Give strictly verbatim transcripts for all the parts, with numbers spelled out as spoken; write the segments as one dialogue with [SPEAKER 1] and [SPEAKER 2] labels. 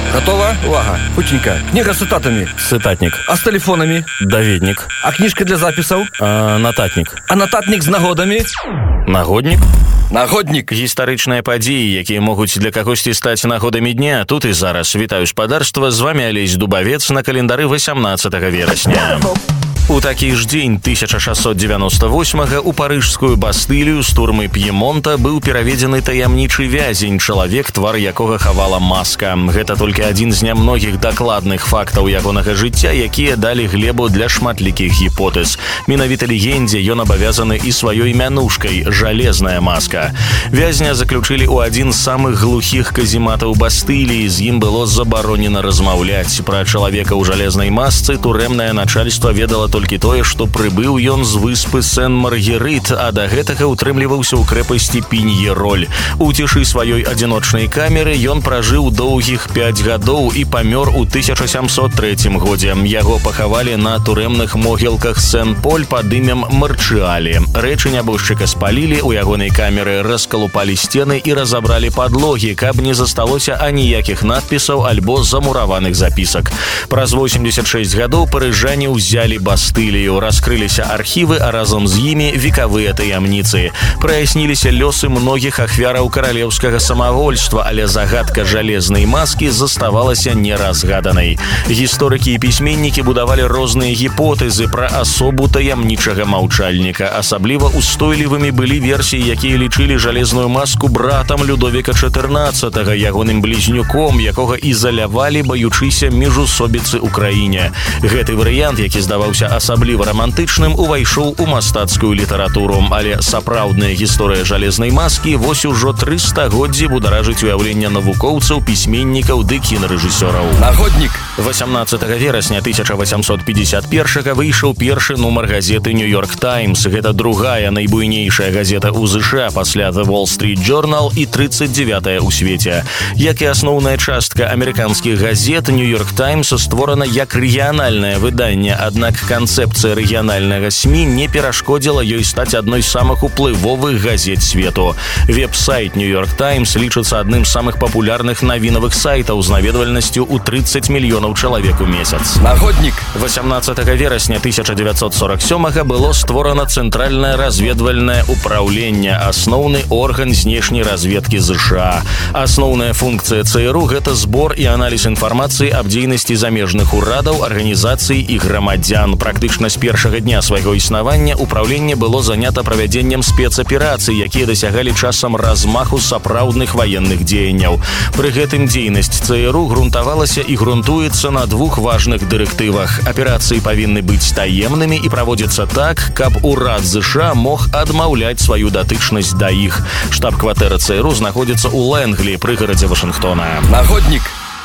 [SPEAKER 1] Готова? Увага. Хутенько. Книга с цитатами.
[SPEAKER 2] Цитатник.
[SPEAKER 1] А с телефонами?
[SPEAKER 2] Даведник.
[SPEAKER 1] А книжка для записаў?
[SPEAKER 2] А, нататник.
[SPEAKER 1] А нататник з нагодамі?
[SPEAKER 2] Нагодник.
[SPEAKER 1] Нагоднік.
[SPEAKER 2] Гістарычныя падзеі, якія могуць для кагосьці стаць нагодамі дня. Тут і зараз. Вітаю спадарства. З вами Алесь Дубавец на календары восемнадцатого верасня. У такі ж дзень тысяча шестьсот девяносто восьмого у парыжскую бастылію з турмы П'емонта быў пераведзены таямнічы вязень, чалавек, твар якога хавала маска. Гэта толькі адзін з нямногіх дакладных фактаў ягонага жыцця, якія далі глебу для шматлікіх гіпотэз. Менавіта легендзе ён абавязаны і сваёй мянушкай «Жалезная маска». Вязня заключылі ў адзін з самых глухіх казематаў бастыліі, з ім было забаронена размаўляць. Пра чалавека ў жалезнай масцы турэмнае начальства ведала толькі тое, што прыбыў ён з выспы Сен-Маргерит, а да гэтага утрымліваўся ў крэпасці Піньероль. У цішы сваёй адзіночнай камеры ён пражыў доўгіх пяць гадоў і памёр у тысяча сямсот трэцім годзе. Яго пахавалі на турэмных могілках Сен-Поль пад імем Марчыалі. Рэчы нябожчыка спалілі, у ягонай камеры раскалупалі сцены і разабралі падлогі, каб не засталося аніякіх надпісаў альбо замураваных запісак. Праз восемьдесят шесть гадоў парыжане ўзялі бастылію. Стылію, раскрыліся архівы, а разам з імі векавыя таямніцы. Праясніліся лёсы многіх ахвяраў каралеўскага самавольства, але загадка жалезнай маскі заставалася неразгаданай. Гісторыкі і пісьменнікі будавалі розныя гіпотэзы пра асобу таямнічага маўчальніка. Асабліва устойлівымі былі версіі, якія лічылі жалезную маску братам Людовіка чатырнаццатага, ягоным блізнюком, якога ізалявалі, баючыся міжусобіцы ў краіне. Гэты варыянт, які здаваўся асабліва рамантычным, увайшоў у мастацкую літаратуру, але сапраўдная гісторыя жалезнай маскі вось ужо тры стагоддзі бударажыць уяўленне навукоўцаў, пісьменнікаў ды кінарэжысёраў.
[SPEAKER 1] Нагоднік.
[SPEAKER 2] восемнадцатого верасня тысяча восемьсот пятьдесят первого выйшаў першы нумар газеты «Нью-Йорк Таймс». Гэта другая найбуйнейшая газета ў ЗША пасля «The Wall Street Journal» і тридцать девятая ў свеце. Як і асноўная частка амерыканскіх газет, «Нью-Йорк Таймс» створана як рэгіянальнае выданне, аднак канцэпцыя рэгіянальнага СМІ не перашкодзіла ёй стаць адной з самых уплывовых газет свету. Веб-сайт «Нью-Йорк Таймс» лічыцца адным з самых папулярных навінавых сайтаў з наведвальнасцю ў тридцать мільёнаў чалавек у месяц.
[SPEAKER 1] Нагоднік.
[SPEAKER 2] восемнадцатого верасня тысяча девятьсот сорок сёмого было створана Цэнтральнае разведвальнае ўпраўленне, асноўны орган знешняй разведкі ЗША. Асноўная функцыя ЦРУ – гэта збор і аналіз інфармацыі аб дзейнасці замежных урадаў, арганізацый і грамадзян. Практычна з першага дня свайго існавання ўпраўленне было занята правядзеннем спецаперацый, якія дасягалі часам размаху сапраўдных ваенных дзеянняў. Пры гэтым дзейнасць ЦРУ грунтавалася і грунтуецца на двух важных дырэктывах. Аперацыі павінны быць таемнымі і праводзяцца так, каб урад ЗША мог адмаўляць сваю датычнасць да іх. Штаб-кватэра ЦРУ знаходзіцца ў Лэнглі, прыгарадзе Вашынгтона.
[SPEAKER 1] Нагоднік.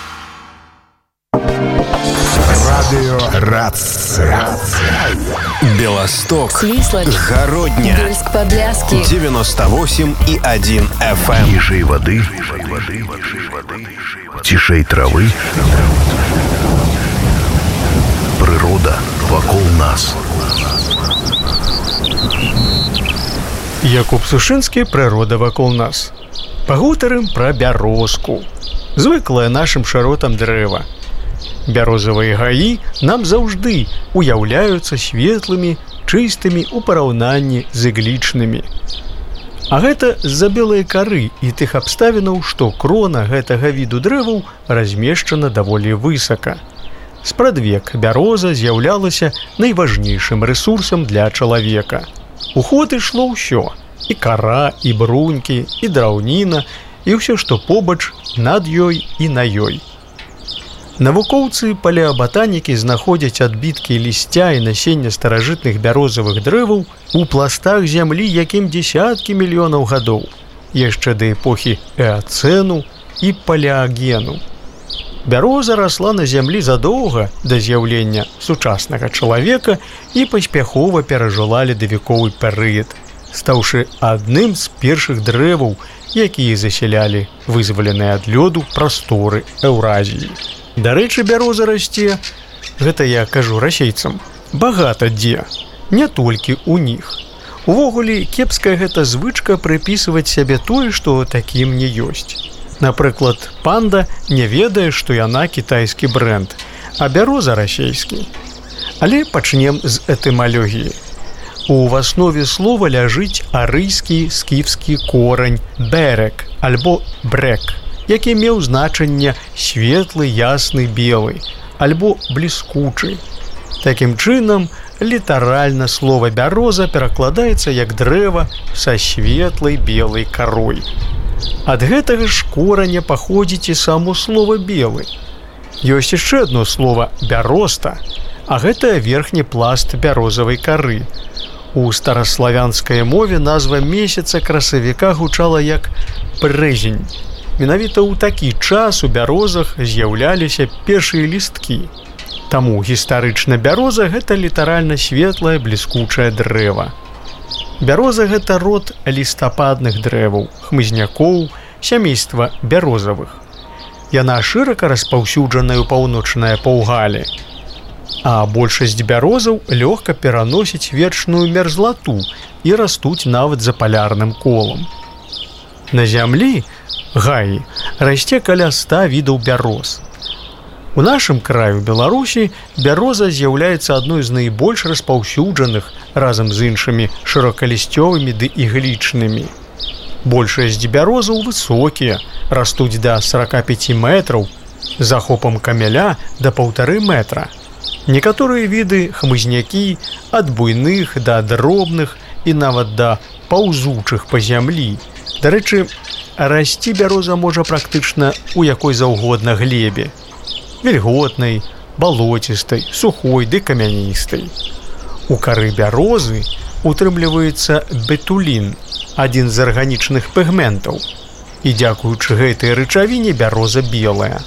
[SPEAKER 3] Радио Рация. Белосток,
[SPEAKER 4] Свислочь,
[SPEAKER 3] Городня,
[SPEAKER 4] Бельск-Подляски,
[SPEAKER 3] девяносто восемь и один эф эм.
[SPEAKER 5] Ниже воды, тишей травы. Природа вокруг нас.
[SPEAKER 6] Якуб Сушынскі, «Прырода вакол нас». Пагутарым пра бярозку. Звыклая нашым шыротам дрэва. Бярозавыя гаі нам заўжды уяўляюцца светлымі, чыстымі ў параўнанні з іглічнымі. А гэта з-за белай кары і тых абставінаў, што крона гэтага віду дрэваў размешчана даволі высока. Спрадвек бяроза з'яўлялася найважнейшым рэсурсам для чалавека. У ход ішло ўсё: і кара, і брунькі, і драўніна, і ўсё, што побач над ёй і на ёй. Навукоўцы палеабатанікі знаходзяць адбіткі лісця і насення старажытных бярозавых дрэваў у пластах зямлі, якім дзесяткі мільёнаў гадоў, яшчэ да эпохі эацэну і палеагену. Бяроза расла на зямлі задоўга да з'яўлення сучаснага чалавека і паспяхова перажыла ледавіковы перыяд, стаўшы адным з першых дрэваў, якія засялялі вызваленыя ад лёду прасторы Еўразіі. Дарэчы, бяроза расце, гэта я кажу расейцам, багата дзе, не толькі ў них. Увогуле, кепская гэта звычка прыпісваць сябе тое, што такім не ёсць. Напрыклад, панда не ведае, што яна кітайскі брэнд, а бяроза расейскі. Але пачнем з этымалогіі. У аснове слова ляжыць арыйскі скіфскі корань «берек» альбо «брэк», які меў значанне светлы, ясны, белы, альбо бліскучы. Такім чынам, літаральна слова «бяроза» перакладаецца як дрэва са светлай белай карой. Ад гэтага ж кораня паходзіць і само слова «белы». Ёсць яшчэ адно слова «бяроста», а гэта верхні пласт бярозавай кары. У стараславянскай мове назва месяца красавіка гучала як «брэзень». Менавіта ў такі час у бярозах з'яўляліся першыя лісткі. Таму гістарычна бяроза – гэта літаральна светлае бліскучае дрэва. Бяроза – гэта род лістападных дрэваў, хмызнякоў, сямейства бярозавых. Яна шырока распаўсюджаная ў паўночнае паўгалі. А большасць бярозаў лёгка пераносіць вечную мерзлату і растуць нават за палярным колам. На зямлі, гаі, расце каля ста відаў бяроз. У нашым краю Беларусі бяроза з'яўляецца адной з найбольш распаўсюджаных разам з іншымі шырокалісцёвымі ды іглічнымі. Большасць бярозаў высокія, растуць да сорок пять метраў, з захопам камеля да паўтары метра. Некаторыя віды хмызнякі ад буйных да дробных і нават да паўзучых па зямлі. Дарэчы, расці бяроза можа практычна ў якой заўгодна глебе. Вільготнай, балоцістай, сухой ды камяністай. У кары бярозы утрымліваецца бетулін, адзін з арганічных пігментаў. І дзякуючы гэтай рычавіне бяроза белая.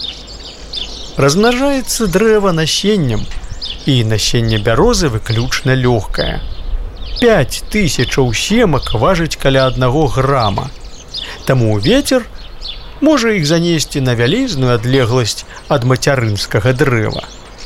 [SPEAKER 6] Размнажаецца дрэва насеннем, і насенне бярозы выключна лёгкае. пяць тысячаў семак важыць каля аднаго грама. Таму вецер можа іх занесці на вялізную адлегласць ад мацярынскага дрэва.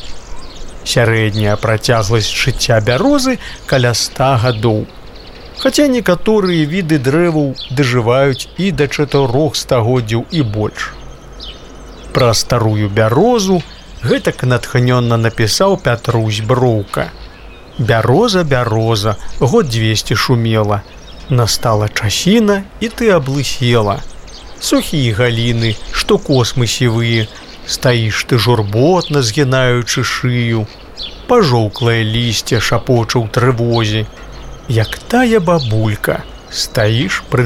[SPEAKER 6] Сярэдняя працягласць жыцця бярозы каля ста гадоў. Хаця некаторыя віды дрэваў дажываюць і да чатырох стагоддзяў і больш. Пра старую бярозу гэтак натхнённа напісаў Пятрусь Броўка. «Бяроза, бяроза, год дзвесце шумела. Настала часіна, і ты аблысела. Сухія галіны, што космы сівыя, стаіш ты журботна, згінаючы шыю. Пажоўклае лісце шапоча ў трывозе. Як тая бабулька, стаіш пры